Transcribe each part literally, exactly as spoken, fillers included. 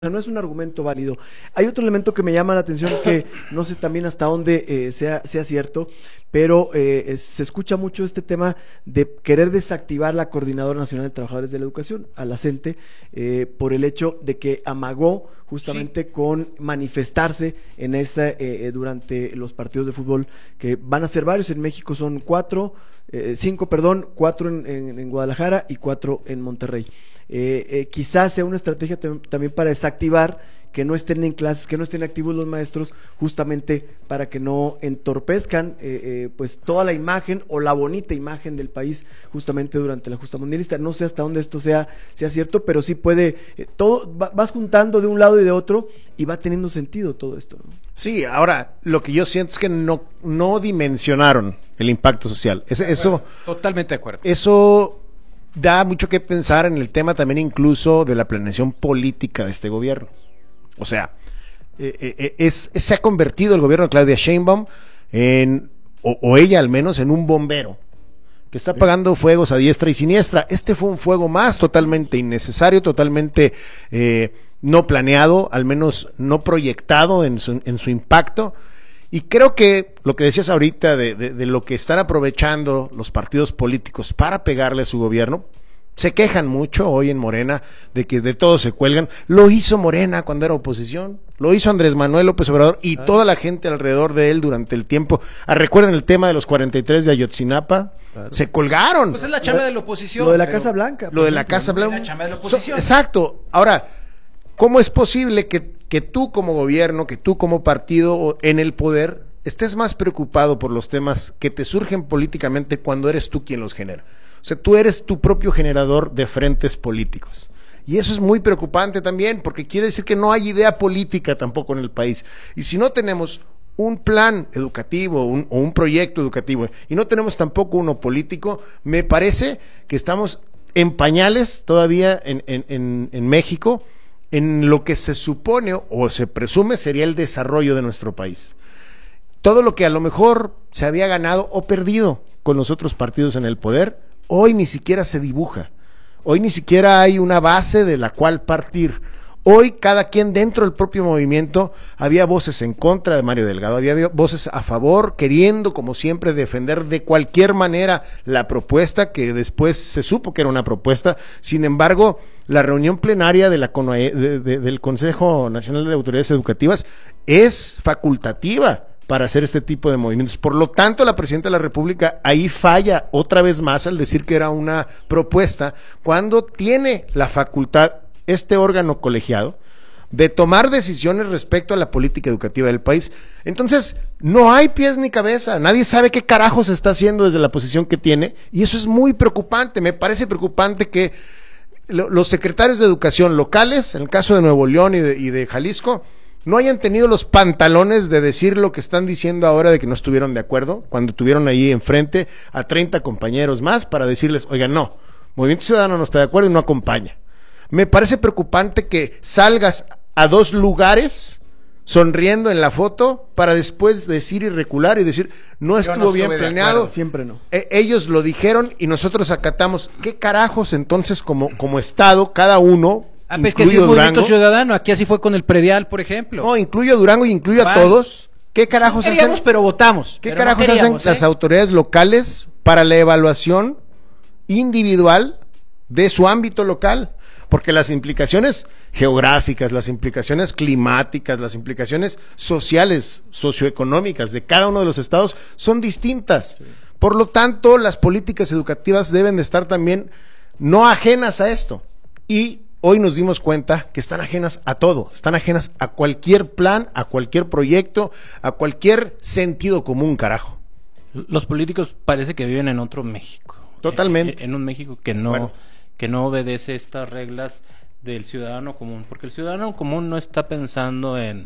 sea, no es un argumento válido. Hay otro elemento que me llama la atención que no sé también hasta dónde eh, sea, sea cierto, pero eh, es, se escucha mucho este tema de querer desactivar la Coordinadora Nacional de Trabajadores de la Educación, a la CENTE, eh, por el hecho de que amagó justamente sí. con manifestarse en esta eh, durante los partidos de fútbol, que van a ser varios. En México son cuatro, eh, cinco, perdón, cuatro en, en, en Guadalajara y cuatro en Monterrey. Eh, eh, quizás sea una estrategia también para desactivar que no estén en clases, que no estén activos los maestros, justamente para que no entorpezcan eh, eh, pues toda la imagen o la bonita imagen del país justamente durante la justa mundialista. No sé hasta dónde esto sea, sea cierto, pero sí puede, eh, todo va, vas juntando de un lado y de otro y va teniendo sentido todo esto, ¿no? Sí, ahora lo que yo siento es que no, no dimensionaron el impacto social. Es, eso, totalmente de acuerdo. Eso da mucho que pensar en el tema también incluso de la planeación política de este gobierno. O sea, eh, eh, es, se ha convertido el gobierno de Claudia Sheinbaum en, o, o ella al menos, en un bombero que está apagando fuegos a diestra y siniestra. Este fue un fuego más totalmente innecesario, totalmente eh, no planeado, al menos no proyectado en su, en su impacto. Y creo que lo que decías ahorita de, de, de lo que están aprovechando los partidos políticos para pegarle a su gobierno, se quejan mucho hoy en Morena de que de todo se cuelgan. Lo hizo Morena cuando era oposición, lo hizo Andrés Manuel López Obrador y claro. toda la gente alrededor de él durante el tiempo. Ah, recuerden el tema de los cuarenta y tres de Ayotzinapa, claro. se colgaron. Pues es la chamba de la oposición. Lo de la Casa Blanca. Lo de la Casa Blanca. La chamba de la oposición. So, exacto. Ahora, ¿cómo es posible que, que tú como gobierno, que tú como partido en el poder, estés más preocupado por los temas que te surgen políticamente cuando eres tú quien los genera? O sea, tú eres tu propio generador de frentes políticos. Y eso es muy preocupante también, porque quiere decir que no hay idea política tampoco en el país. Y si no tenemos un plan educativo un, o un proyecto educativo y no tenemos tampoco uno político, me parece que estamos en pañales todavía en, en, en, en México en lo que se supone o se presume sería el desarrollo de nuestro país. Todo lo que a lo mejor se había ganado o perdido con los otros partidos en el poder, hoy ni siquiera se dibuja, hoy ni siquiera hay una base de la cual partir. Hoy cada quien dentro del propio movimiento, había voces en contra de Mario Delgado, había voces a favor, queriendo como siempre defender de cualquier manera la propuesta, que después se supo que era una propuesta. Sin embargo, la reunión plenaria de la, de, de, del Consejo Nacional de Autoridades Educativas es facultativa para hacer este tipo de movimientos. Por lo tanto, la presidenta de la República ahí falla otra vez más al decir que era una propuesta, cuando tiene la facultad, este órgano colegiado, de tomar decisiones respecto a la política educativa del país. Entonces, no hay pies ni cabeza, nadie sabe qué carajo se está haciendo desde la posición que tiene, y eso es muy preocupante. Me parece preocupante que lo, los secretarios de educación locales, en el caso de Nuevo León y de, y de Jalisco, no hayan tenido los pantalones de decir lo que están diciendo ahora, de que no estuvieron de acuerdo, cuando tuvieron ahí enfrente a treinta compañeros más para decirles, oigan, no, Movimiento Ciudadano no está de acuerdo y no acompaña. Me parece preocupante que salgas a dos lugares sonriendo en la foto para después decir y recular y decir, no estuvo no bien planeado. Siempre no. Eh, ellos lo dijeron y nosotros acatamos. ¿Qué carajos entonces como, como Estado, cada uno? Ah, pues que sí es Movimiento Ciudadano, aquí así fue con el predial, por ejemplo. No, incluyo a Durango y incluyo vale. a todos. ¿Qué carajos no queríamos, hacen? pero votamos. ¿Qué pero carajos no hacen ¿eh? las autoridades locales para la evaluación individual de su ámbito local? Porque las implicaciones geográficas, las implicaciones climáticas, las implicaciones sociales, socioeconómicas de cada uno de los estados son distintas. Sí. Por lo tanto, las políticas educativas deben de estar también no ajenas a esto. Y hoy nos dimos cuenta que están ajenas a todo, están ajenas a cualquier plan, a cualquier proyecto, a cualquier sentido común, carajo. Los políticos parece que viven en otro México. Totalmente. En, en un México que no, bueno. que no obedece estas reglas del ciudadano común, porque el ciudadano común no está pensando en,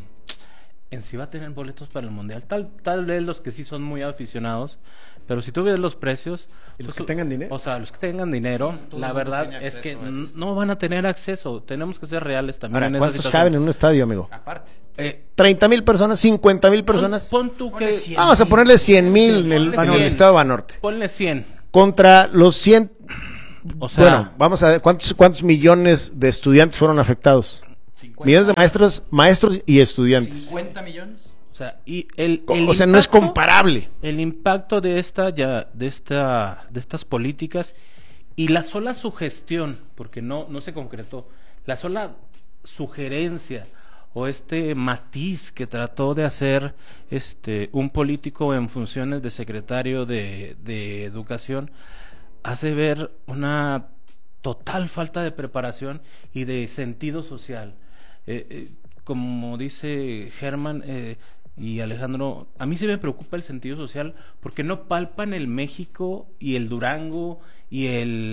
en si va a tener boletos para el Mundial. Tal, tal vez los que sí son muy aficionados, pero si tú ves los precios, ¿y los pues, que tengan dinero? O sea, los que tengan dinero, Todo la verdad es que no van a tener acceso. Tenemos que ser reales también. Ahora, en ¿cuántos esa caben en un estadio, amigo? Aparte. Eh, ¿treinta mil personas? ¿cincuenta mil personas? Pon, pon tú que... Vamos a ponerle cien mil en el, en el estado de Banorte. Ponle cien. Contra los cien... O sea, bueno, vamos a ver, ¿cuántos, cuántos millones de estudiantes fueron afectados? cincuenta Millones de maestros, maestros y estudiantes. cincuenta millones. O sea, y el, O, el o sea, no es impacto- comparable. El impacto de esta ya de esta de estas políticas y la sola sugestión, porque no no se concretó, la sola sugerencia o este matiz que trató de hacer este un político en funciones de secretario de, de educación hace ver una total falta de preparación y de sentido social. Eh, eh, como dice Germán eh, y Alejandro, a mí sí me preocupa el sentido social porque no palpan el México y el Durango y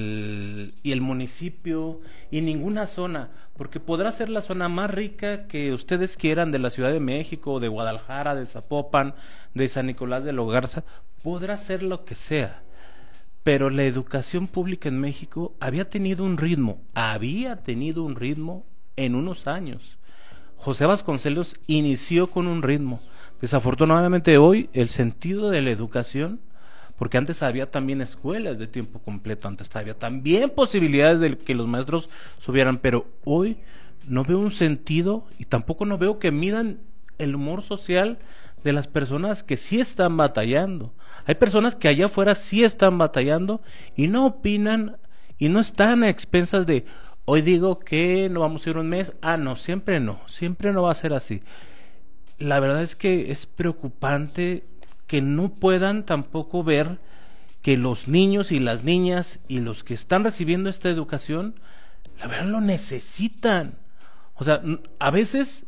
el y el municipio y ninguna zona, porque podrá ser la zona más rica que ustedes quieran de la Ciudad de México, de Guadalajara, de Zapopan, de San Nicolás de los Garza, podrá ser lo que sea. Pero la educación pública en México había tenido un ritmo, había tenido un ritmo en unos años. José Vasconcelos inició con un ritmo. Desafortunadamente hoy el sentido de la educación, porque antes había también escuelas de tiempo completo, antes había también posibilidades de que los maestros subieran, pero hoy no veo un sentido y tampoco no veo que midan el humor social de las personas que sí están batallando. Hay personas que allá afuera sí están batallando y no opinan y no están a expensas de hoy digo que no vamos a ir un mes, ah no, siempre no, siempre no va a ser así. La verdad es que es preocupante que no puedan tampoco ver que los niños y las niñas y los que están recibiendo esta educación, la verdad lo necesitan. O sea, a veces,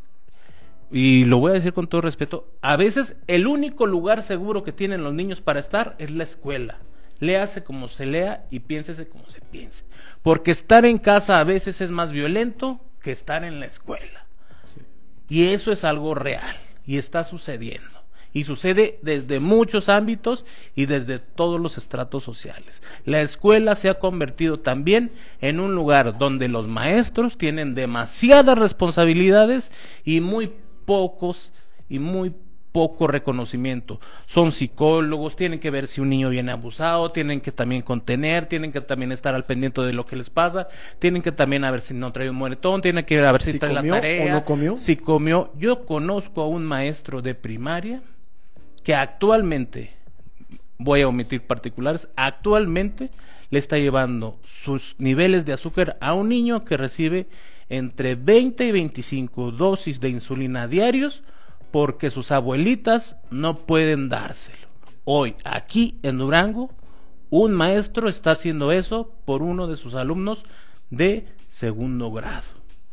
y lo voy a decir con todo respeto, a veces el único lugar seguro que tienen los niños para estar es la escuela. Léase como se lea y piénsese como se piense. Porque estar en casa a veces es más violento que estar en la escuela. Sí. Y eso es algo real y está sucediendo. Y sucede desde muchos ámbitos y desde todos los estratos sociales. La escuela se ha convertido también en un lugar donde los maestros tienen demasiadas responsabilidades y muy pocos y muy poco reconocimiento. Son psicólogos, tienen que ver si un niño viene abusado, tienen que también contener, tienen que también estar al pendiente de lo que les pasa, tienen que también a ver si no trae un moretón, tienen que ver a ver si, si trae la tarea, o no comió. si comió. Yo conozco a un maestro de primaria que actualmente, voy a omitir particulares, actualmente le está llevando sus niveles de azúcar a un niño que recibe entre veinte y veinticinco dosis de insulina diarios porque sus abuelitas no pueden dárselo. Hoy, aquí en Durango, un maestro está haciendo eso por uno de sus alumnos de segundo grado.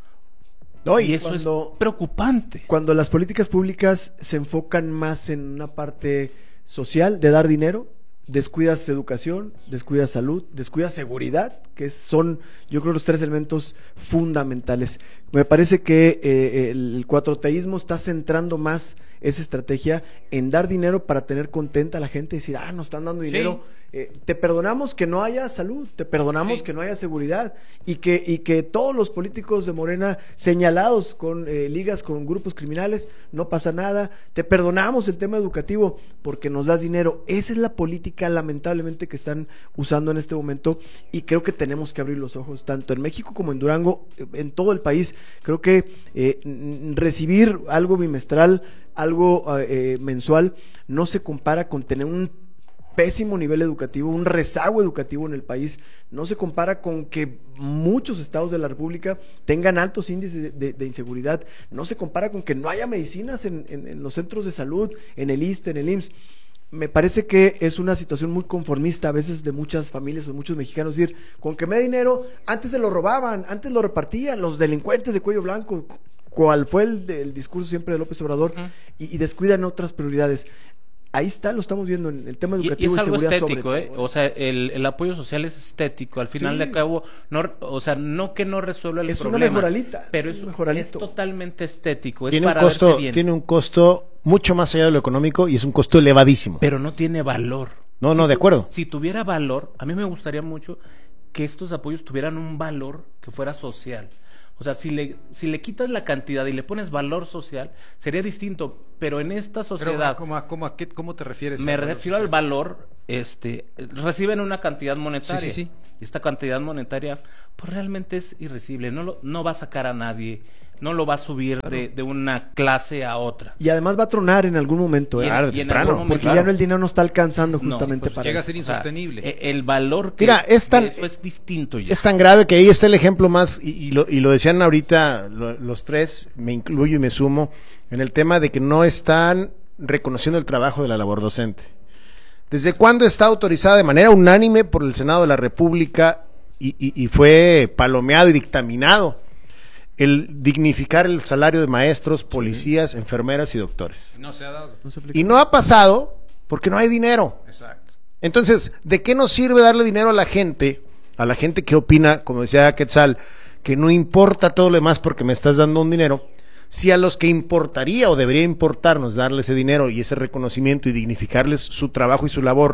No, y, y eso cuando, es preocupante. Cuando las políticas públicas se enfocan más en una parte social de dar dinero, descuidas educación, descuidas salud, descuidas seguridad, que son, yo creo, los tres elementos fundamentales. Me parece que eh, el cuatroteísmo está centrando más esa estrategia en dar dinero para tener contenta a la gente y decir, ah, nos están dando dinero. Sí. Eh, te perdonamos que no haya salud, te perdonamos sí. que no haya seguridad y que y que todos los políticos de Morena señalados con eh, ligas con grupos criminales, no pasa nada, te perdonamos el tema educativo porque nos das dinero. Esa es la política lamentablemente que están usando en este momento y creo que tenemos que abrir los ojos, tanto en México como en Durango, en todo el país. Creo que eh, recibir algo bimestral, algo eh, mensual, no se compara con tener un pésimo nivel educativo, un rezago educativo en el país. No se compara con que muchos estados de la República tengan altos índices de, de, de inseguridad. No se compara con que no haya medicinas en, en, en los centros de salud, en el I S S S T E, en el I M S S. Me parece que es una situación muy conformista a veces de muchas familias o muchos mexicanos decir, con que me dé dinero, antes se lo robaban, antes lo repartían los delincuentes de cuello blanco, cual fue el, el discurso siempre de López Obrador, uh-huh. y, y descuidan otras prioridades. Ahí está, lo estamos viendo en el tema educativo y, y es algo seguridad estético, sobre ¿eh? todo. O sea, el, el apoyo social es estético. Al final sí. de cabo, no, o sea, no que no resuelva el es problema. Es una mejoralita. Pero es, es totalmente estético. Es tiene para un costo, verse bien. Tiene un costo mucho más allá de lo económico y es un costo elevadísimo. Pero no tiene valor. No, si no, de acuerdo. Si tuviera valor, a mí me gustaría mucho que estos apoyos tuvieran un valor que fuera social. O sea, si le, si le quitas la cantidad y le pones valor social, sería distinto. Pero en esta sociedad... Pero, ¿cómo, cómo, a qué, ¿Cómo te refieres? Me refiero social? al valor, este, reciben una cantidad monetaria. Sí, sí, sí. Esta cantidad monetaria, pues realmente es irresistible. No, lo, no va a sacar a nadie no lo va a subir claro. de, de una clase a otra. Y además va a tronar en algún momento, ¿eh? Claro, y en, y en algún momento, porque claro. ya no el dinero no está alcanzando justamente no, pues para llega eso. a ser insostenible. O sea, el valor que Mira, es tan, eso es distinto ya. Es tan grave que ahí está el ejemplo más, y, y, lo, y lo decían ahorita lo, los tres, me incluyo y me sumo, en el tema de que no están reconociendo el trabajo de la labor docente. ¿Desde cuándo está autorizada de manera unánime por el Senado de la República y, y, y fue palomeado y dictaminado el dignificar el salario de maestros, policías, sí. enfermeras y doctores? No se ha dado. No se y no ha pasado porque no hay dinero. Exacto. Entonces, ¿de qué nos sirve darle dinero a la gente, a la gente que opina, como decía Quetzal, que no importa todo lo demás porque me estás dando un dinero, si a los que importaría o debería importarnos darle ese dinero y ese reconocimiento y dignificarles su trabajo y su labor,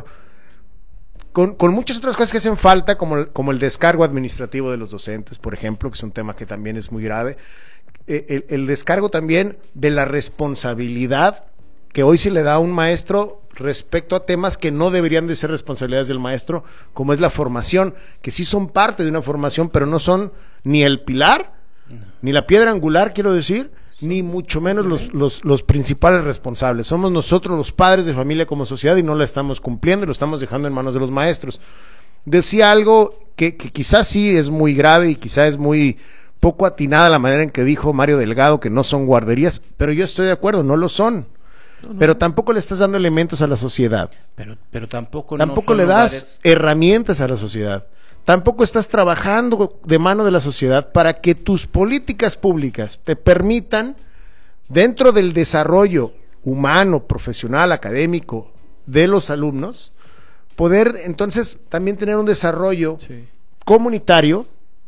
con, con muchas otras cosas que hacen falta, como el, como el descargo administrativo de los docentes, por ejemplo, que es un tema que también es muy grave, eh, el, el descargo también de la responsabilidad que hoy se le da a un maestro respecto a temas que no deberían de ser responsabilidades del maestro, como es la formación, que sí son parte de una formación, pero no son ni el pilar, no. ni la piedra angular, quiero decir, ni mucho menos los, los, los principales responsables. Somos nosotros los padres de familia como sociedad y no la estamos cumpliendo y lo estamos dejando en manos de los maestros. Decía algo que, que quizás sí es muy grave y quizás es muy poco atinada la manera en que dijo Mario Delgado que no son guarderías, pero yo estoy de acuerdo, no lo son. No, no. Pero tampoco le estás dando elementos a la sociedad. Pero, pero tampoco Tampoco no le das lugares... herramientas a la sociedad. Tampoco estás trabajando de mano de la sociedad para que tus políticas públicas te permitan, dentro del desarrollo humano, profesional, académico de los alumnos, poder entonces también tener un desarrollo sí. comunitario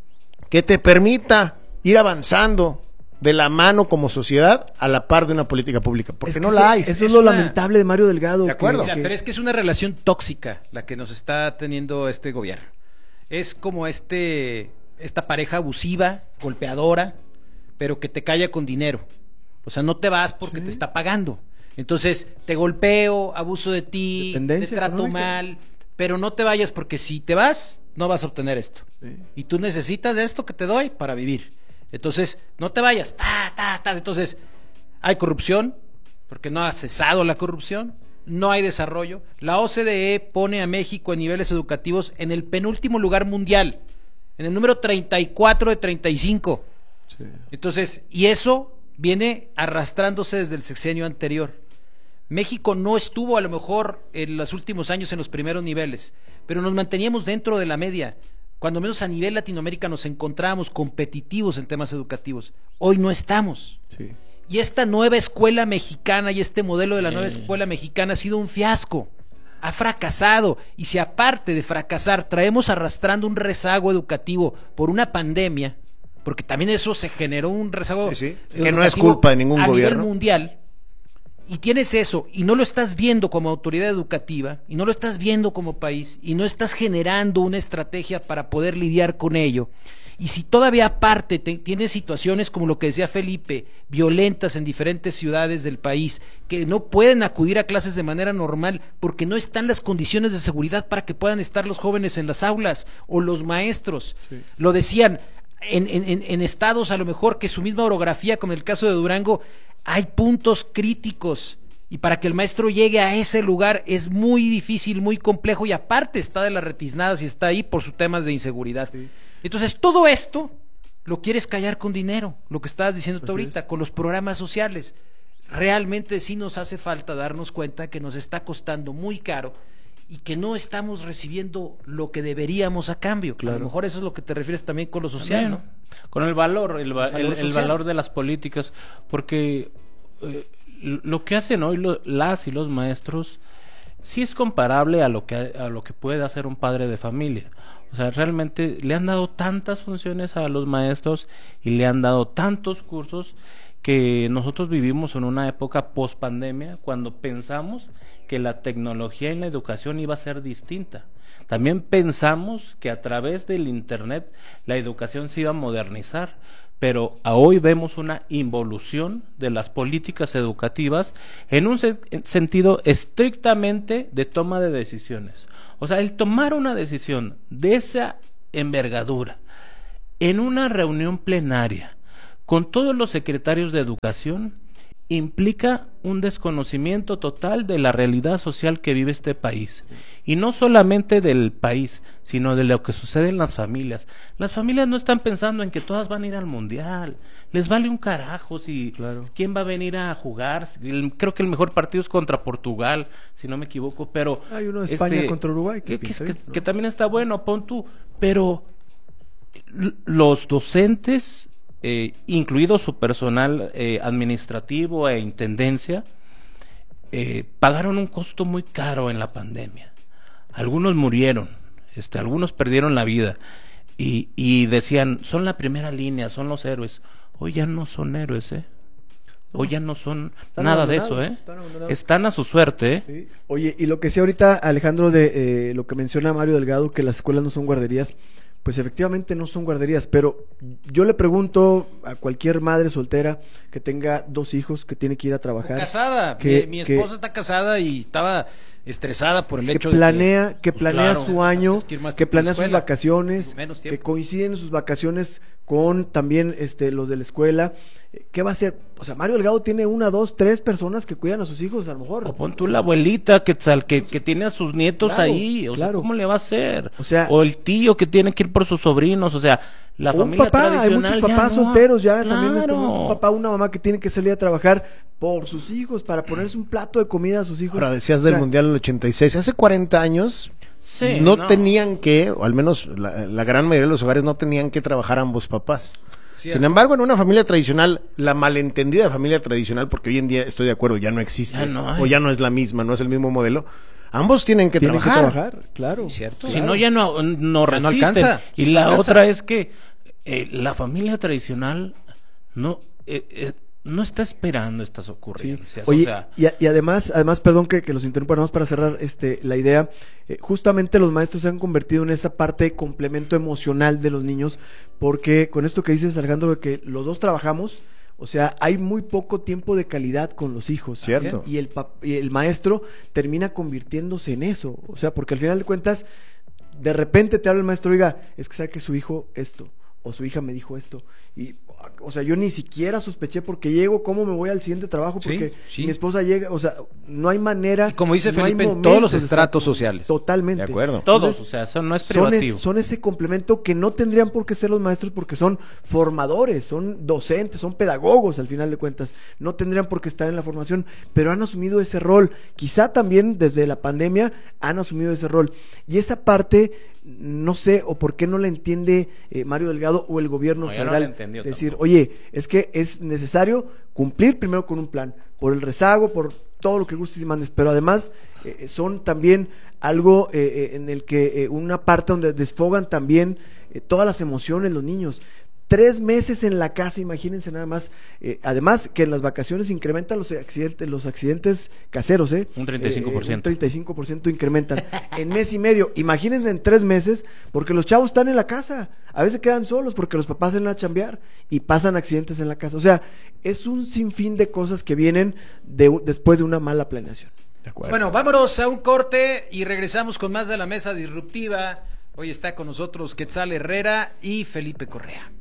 que te permita ir avanzando de la mano como sociedad a la par de una política pública, porque es no se, la hay. Eso es, es lo una... lamentable de Mario Delgado. De acuerdo. Que, Mira, que... pero es que es una relación tóxica la que nos está teniendo este gobierno. Es como este esta pareja abusiva, golpeadora, pero que te calla con dinero. O sea, no te vas porque sí. te está pagando. Entonces, te golpeo, abuso de ti, te trato económica. mal, pero no te vayas porque si te vas, no vas a obtener esto. Sí. Y tú necesitas esto que te doy para vivir. Entonces, no te vayas. Ta, ta, ta. Entonces, hay corrupción, porque no ha cesado la corrupción. No hay desarrollo. La O C D E pone a México en niveles educativos en el penúltimo lugar mundial, en el número treinta y cuatro de treinta y cinco. Sí. Entonces, y eso viene arrastrándose desde el sexenio anterior. México no estuvo a lo mejor en los últimos años en los primeros niveles, pero nos manteníamos dentro de la media. Cuando menos a nivel Latinoamérica nos encontrábamos competitivos en temas educativos. Hoy no estamos. Sí. Y esta nueva escuela mexicana y este modelo de la nueva escuela mexicana ha sido un fiasco. Ha fracasado. Y si aparte de fracasar traemos arrastrando un rezago educativo por una pandemia, porque también eso se generó un rezago sí, sí. que no es culpa de ningún a gobierno nivel mundial, y tienes eso y no lo estás viendo como autoridad educativa y no lo estás viendo como país y no estás generando una estrategia para poder lidiar con ello. Y si todavía aparte te, tienes situaciones como lo que decía Felipe, violentas en diferentes ciudades del país, que no pueden acudir a clases de manera normal porque no están las condiciones de seguridad para que puedan estar los jóvenes en las aulas o los maestros. Sí. Lo decían en, en, en estados a lo mejor que su misma orografía, como en el caso de Durango, hay puntos críticos. Y para que el maestro llegue a ese lugar es muy difícil, muy complejo, y aparte está de las retiznadas y está ahí por sus temas de inseguridad. Sí. Entonces todo esto lo quieres callar con dinero, lo que estabas diciendo tú ahorita, con los programas sociales. Realmente sí nos hace falta darnos cuenta que nos está costando muy caro y que no estamos recibiendo lo que deberíamos a cambio. Claro. A lo mejor eso es lo que te refieres también con lo social, también, ¿no? Con el valor, el, va, el, el valor de las políticas, porque eh, lo que hacen hoy lo, las y los maestros sí es comparable a lo que a lo que puede hacer un padre de familia. O sea, realmente le han dado tantas funciones a los maestros y le han dado tantos cursos que nosotros vivimos en una época post pandemia cuando pensamos que la tecnología en la educación iba a ser distinta. También pensamos que a través del internet la educación se iba a modernizar, pero a hoy vemos una involución de las políticas educativas en un se- en sentido estrictamente de toma de decisiones. O sea, el tomar una decisión de esa envergadura en una reunión plenaria con todos los secretarios de educación, implica un desconocimiento total de la realidad social que vive este país. Y no solamente del país, sino de lo que sucede en las familias. Las familias no están pensando en que todas van a ir al mundial. Les vale un carajo si Claro. quién va a venir a jugar. El- creo que el mejor partido es contra Portugal, si no me equivoco, pero Hay uno de España contra Uruguay, que que, que- pinta que- bien, ¿no? que también está bueno, pon tú, pero l- los docentes, eh, incluido su personal eh, administrativo e intendencia, eh, pagaron un costo muy caro en la pandemia. Algunos murieron, este, algunos perdieron la vida y, y decían, son la primera línea, son los héroes. Hoy ya no son héroes, ¿eh? Hoy ya no son Están nada de eso, abandonados, ¿eh? están abandonados. Están a su suerte, ¿eh? Sí. Oye, y lo que decía ahorita Alejandro de eh, lo que menciona Mario Delgado, que las escuelas no son guarderías, pues efectivamente no son guarderías, pero yo le pregunto a cualquier madre soltera que tenga dos hijos, que tiene que ir a O trabajar, casada. que- mi, mi que- esposa está casada y estaba estresada por el que hecho planea, de que... que pues, planea claro, su año, tienes que ir más que tiempo a la planea sus escuela, vacaciones, menos que tiempo. coinciden sus vacaciones con también este los de la escuela. ¿Qué va a hacer? O sea, Mario Delgado tiene una, dos, tres personas que cuidan a sus hijos, a lo mejor. O pon tú la abuelita que, sal- que, que tiene a sus nietos Claro, ahí, o sea, claro. ¿cómo le va a hacer? O sea- o el tío que tiene que ir por sus sobrinos, o sea, la O un familia papá, hay tradicional muchos ya papás no. solteros ya también este, Claro. un papá, una mamá que tiene que salir a trabajar por sus hijos para ponerse un plato de comida a sus hijos. Ahora decías O del sea, Mundial del ochenta y seis, hace cuarenta años Sí, no, no. tenían que, o al menos la, la gran mayoría de los hogares no tenían que trabajar ambos papás. Cierto. Sin embargo, en una familia tradicional, la malentendida familia tradicional, porque hoy en día estoy de acuerdo, ya no existe, Ya no hay. o ya no es la misma, no es el mismo modelo, ambos tienen que tienen trabajar. que trabajar, claro. Cierto. Si claro. no, ya no, no Ya no resisten. alcanza. Y Sí, la no alcanza. otra es que eh, la familia tradicional no eh, eh, no está esperando estas Sí. ocurrencias. Oye, o sea, y, a- y además, además, perdón que, que los interrumpa, nada más para cerrar este, la idea, eh, justamente los maestros se han convertido en esa parte de complemento emocional de los niños, porque con esto que dices, Alejandro, de que los dos trabajamos, o sea, hay muy poco tiempo de calidad con los hijos. Cierto. Y el, pap- y el maestro termina convirtiéndose en eso, o sea, porque al final de cuentas, de repente te habla el maestro, oiga, es que sabe que su hijo esto, o su hija me dijo esto, y, o sea, yo ni siquiera sospeché porque llego, ¿cómo me voy al siguiente trabajo? Sí, Porque sí. mi esposa llega, o sea, no hay manera. Y como dice no hay Felipe, en momentos todos los de estratos estar- sociales. Totalmente. De acuerdo. todos, Entonces, o sea, eso no es son, es- privativo. son ese complemento que no tendrían por qué ser los maestros porque son formadores, son docentes, son pedagogos al final de cuentas. No tendrían por qué estar en la formación, pero han asumido ese rol. Quizá también desde la pandemia han asumido ese rol. Y esa parte, no sé, o por qué no la entiende eh, Mario Delgado o el gobierno No, yo no federal. la entendió decir, tampoco. oye, es que es necesario cumplir primero con un plan, por el rezago, por todo lo que gustes y mandes, pero además eh, son también algo eh, eh, en el que eh, una parte donde desfogan también eh, todas las emociones los niños. Tres meses en la casa, imagínense nada más. Eh, además que en las vacaciones incrementan los accidentes, los accidentes caseros, ¿eh? Un treinta y cinco por ciento. Eh, un treinta y cinco por ciento incrementan. En mes y medio. Imagínense en tres meses, porque los chavos están en la casa. A veces quedan solos porque los papás salen a chambear y pasan accidentes en la casa. O sea, es un sinfín de cosas que vienen de, después de una mala planeación. De acuerdo. Bueno, vámonos a un corte y regresamos con más de la mesa disruptiva. Hoy está con nosotros Quetzal Herrera y Felipe Correa.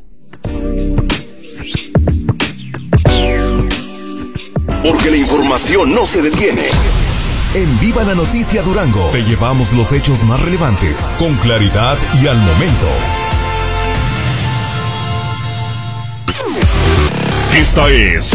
Porque la información no se detiene. En Viva la Noticia Durango te llevamos los hechos más relevantes con claridad y al momento. Esta es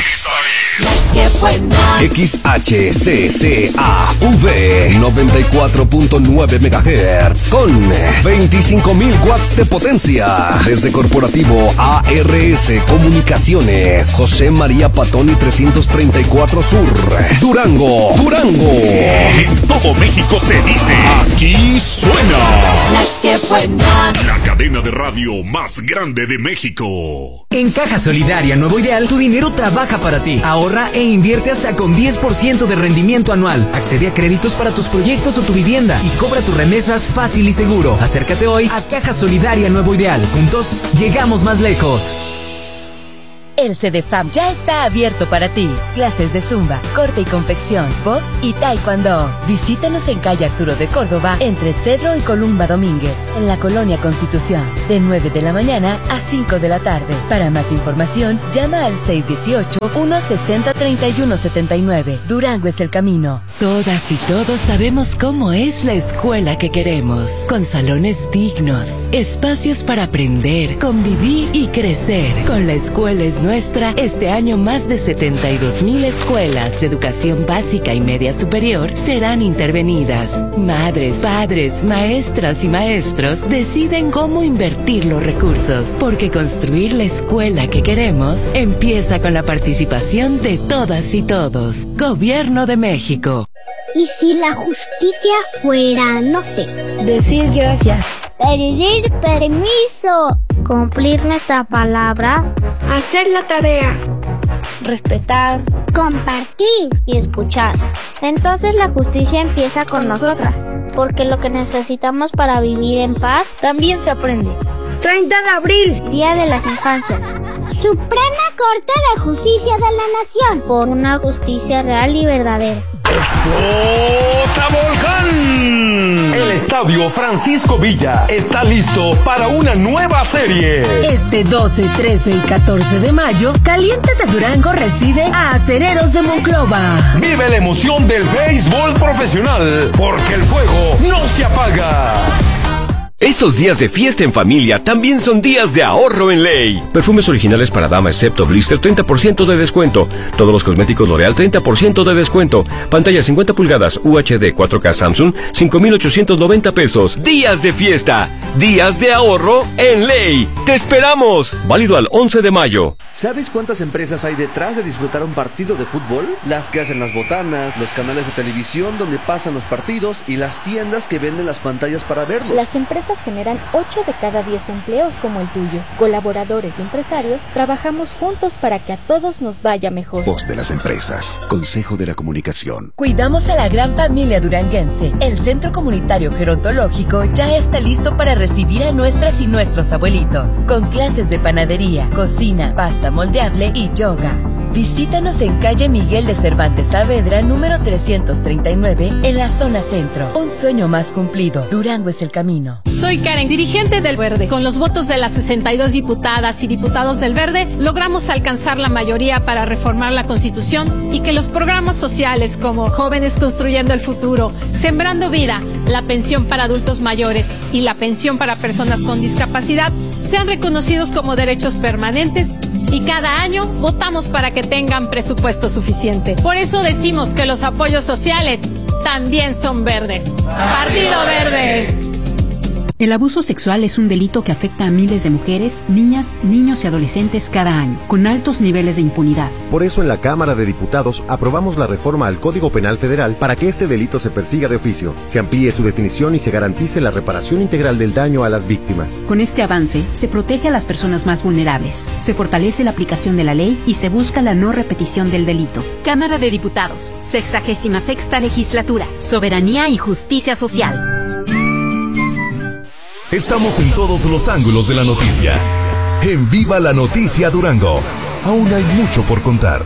X H C C A V noventa y cuatro punto nueve megahertz con veinticinco mil watts de potencia. Desde Corporativo A R S Comunicaciones, José María Patoni trescientos treinta y cuatro Sur, Durango, Durango. En todo México se dice, aquí suena La que buena. la cadena de radio más grande de México. En Caja Solidaria Nuevo Ideal, tu dinero trabaja para ti. Ahorra e invierte hasta con diez por ciento de rendimiento anual. Accede a créditos para tus proyectos o tu vivienda y cobra tus remesas fácil y seguro. Acércate hoy a Caja Solidaria Nuevo Ideal. Juntos, llegamos más lejos. El CEDEFAM ya está abierto para ti. Clases de zumba, corte y confección, box y taekwondo. Visítanos en calle Arturo de Córdoba, entre Cedro y Columba Domínguez, en la Colonia Constitución, de nueve de la mañana a cinco de la tarde. Para más información, llama al seis uno ocho, uno seis cero, tres uno siete nueve. Durango es el camino. Todas y todos sabemos cómo es la escuela que queremos, con salones dignos, espacios para aprender, convivir y crecer. Con La Escuela es Nuestra, este año más de setenta y dos mil escuelas de educación básica y media superior serán intervenidas. Madres, padres, maestras y maestros deciden cómo invertir los recursos, porque construir la escuela que queremos empieza con la participación de todas y todos. Gobierno de México. ¿Y si la justicia fuera, no sé, decir gracias, pedir permiso, cumplir nuestra palabra, hacer la tarea, respetar, compartir y escuchar? Entonces la justicia empieza con nosotras, porque lo que necesitamos para vivir en paz también se aprende. treinta de abril, Día de las Infancias. Suprema Corte de Justicia de la Nación, por una justicia real y verdadera. ¡Explota Volcán! El Estadio Francisco Villa está listo para una nueva serie. Este doce, trece y catorce de mayo, Caliente de Durango recibe a Acereros de Monclova. Vive la emoción del béisbol profesional, porque el fuego no se apaga. Estos días de fiesta en familia también son días de ahorro en Ley. Perfumes originales para dama excepto blister, treinta por ciento de descuento. Todos los cosméticos L'Oreal, treinta por ciento de descuento. Pantalla cincuenta pulgadas U H D cuatro K Samsung, cinco mil ochocientos noventa pesos. Días de fiesta, días de ahorro en Ley. ¡Te esperamos! Válido al once de mayo. ¿Sabes cuántas empresas hay detrás de disfrutar un partido de fútbol? Las que hacen las botanas, los canales de televisión donde pasan los partidos y las tiendas que venden las pantallas para verlos. Las empresas generan ocho de cada diez empleos como el tuyo. Colaboradores y empresarios trabajamos juntos para que a todos nos vaya mejor. Voz de las empresas. Consejo de la Comunicación. Cuidamos a la gran familia duranguense. El Centro Comunitario Gerontológico ya está listo para recibir a nuestras y nuestros abuelitos, con clases de panadería, cocina, pasta moldeable y yoga. Visítanos en calle Miguel de Cervantes Saavedra, número trescientos treinta y nueve, en la zona centro. Un sueño más cumplido. Durango es el camino. Soy Karen, dirigente del Verde. Con los votos de las sesenta y dos diputadas y diputados del Verde, logramos alcanzar la mayoría para reformar la Constitución y que los programas sociales como Jóvenes Construyendo el Futuro, Sembrando Vida, la pensión para adultos mayores y la pensión para personas con discapacidad sean reconocidos como derechos permanentes, y cada año votamos para que tengan presupuesto suficiente. Por eso decimos que los apoyos sociales también son verdes. Partido Verde. El abuso sexual es un delito que afecta a miles de mujeres, niñas, niños y adolescentes cada año, con altos niveles de impunidad. Por eso en la Cámara de Diputados aprobamos la reforma al Código Penal Federal para que este delito se persiga de oficio, se amplíe su definición y se garantice la reparación integral del daño a las víctimas. Con este avance, se protege a las personas más vulnerables, se fortalece la aplicación de la ley y se busca la no repetición del delito. Cámara de Diputados, sexagésima sexta legislatura, Soberanía y Justicia Social. Estamos en todos los ángulos de la noticia. En Viva la Noticia Durango. Aún hay mucho por contar.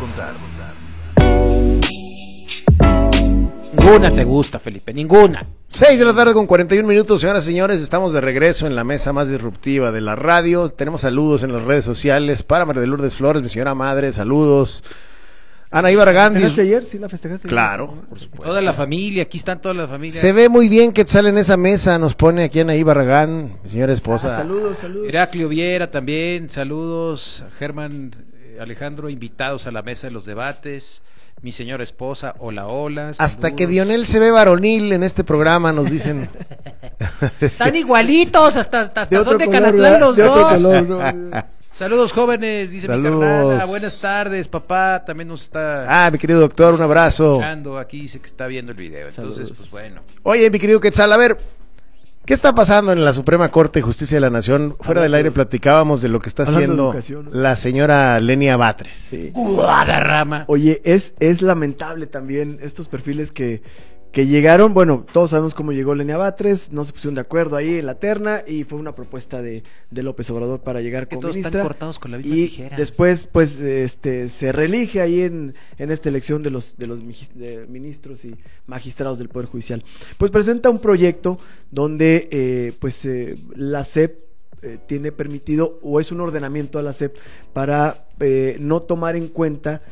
Ninguna te gusta, Felipe, ninguna. seis de la tarde con cuarenta y un minutos, señoras y señores, estamos de regreso en la mesa más disruptiva de la radio. Tenemos saludos en las redes sociales para María de Lourdes Flores, mi señora madre, saludos. Anaí Barragán. ¿Festejaste ayer? Sí, la festejaste. Claro, por supuesto. Toda la familia, aquí están toda la familia. Se ve muy bien que sale en esa mesa, nos pone aquí Anaí Barragán, mi señora esposa. Ah, saludos, saludos. Heraclio Viera también, saludos. Germán, eh, Alejandro, invitados a la mesa de los debates. Mi señora esposa, hola, hola. Hasta saludos. que Dionel se ve varonil en este programa, nos dicen. Están igualitos, hasta, hasta de son de color, Canatlán los de dos. Otro color, ¿no? Saludos jóvenes, dice Saludos. mi carnala. Buenas tardes, papá. También nos está. Ah, mi querido doctor, un abrazo. Escuchando. Aquí dice que está viendo el video. Saludos. Entonces, pues bueno. Oye, mi querido Quetzal, a ver, ¿qué está pasando en la Suprema Corte de Justicia de la Nación? Fuera del aire platicábamos de lo que está haciendo la señora Lenia Batres. Sí. Guadarrama. Oye, es, es lamentable también estos perfiles que, que llegaron, bueno, todos sabemos cómo llegó Lenia Batres, no se pusieron de acuerdo ahí en la terna y fue una propuesta de, de López Obrador para llegar que como todos ministra. Están cortados con la misma y tijera. Después, pues, este, se reelige ahí en, en esta elección de los, de los de ministros y magistrados del Poder Judicial. Pues presenta un proyecto donde, eh, pues, eh, la S E P eh, tiene permitido, o es un ordenamiento a la S E P para eh, no tomar en cuenta